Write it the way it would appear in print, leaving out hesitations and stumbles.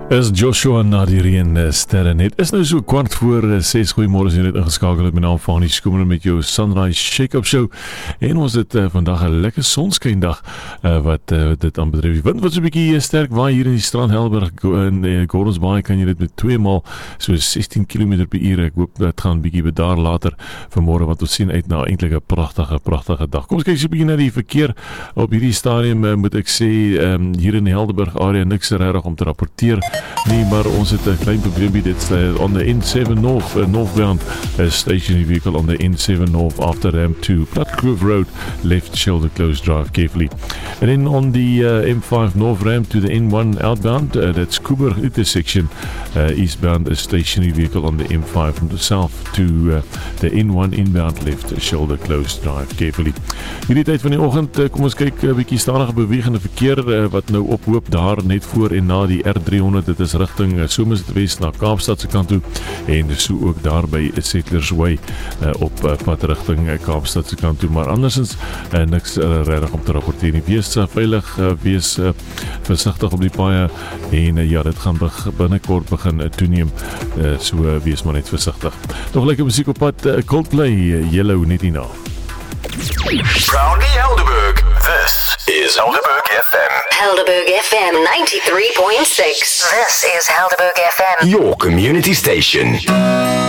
Is Joshua na die reën sterre net. Is nou so 6:15. Goeiemôre, jy net ingeskakel het met naam van die Skoemer met jou Sunrise Shake-up Show. En ons het vandag 'n lekker sonskyndag wat dit aanbetref. Die wind wat so 'n bietjie sterk waai hier in die strand Helderberg in Gordons Bay, kan jy dit met 2 maal so 16 km/h. Ek hoop dit gaan 'n bietjie bedaar later vanmôre, want ons sien uit na eintlik 'n pragtige dag. Kom ons kyk so 'n bietjie na die verkeer op hierdie stadium. Moet ek sê hier in die Helderberg area niks regtig om te rapporteer. Nee, maar ons het 'n klein probleempie. Dit on the N7 North, northbound stationary vehicle on the N7 North after ramp 2, Platgrove Road, left shoulder closed, drive carefully. And then on the M5 North ramp to the N1 outbound, that's Kuber intersection, eastbound stationary vehicle on the M5 from the south to the N1 inbound, left shoulder closed, drive carefully. Hierdie tyd van die oggend, kom ons kyk 'n bietjie stadige bewegende verkeer wat nou ophoop daar net voor en na die R300. Dit is rigting Somerswes na Kaapstad se kant toe en so ook daar by Settlers Way op pad rigting Kaapstad se kant toe, maar andersins niks regtig om te rapporteer nie. Wees veilig, wees versigtig op die paaie en ja, dit gaan binnekort begin toeneem, so wees maar net versigtig. Nog lekker musiek op pad, Coldplay, Yellow net hierna. Proudly Helderberg, this is Helderberg FM. Helderberg FM 93.6. This is Helderberg FM. Your community station.